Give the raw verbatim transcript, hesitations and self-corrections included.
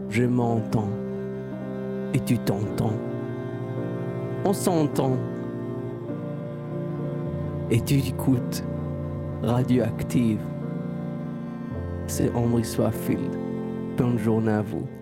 Je m'entends. Et tu t'entends. On s'entend. Et tu écoutes Radioactive. C'est Henry Swafield. Bonne journée à vous.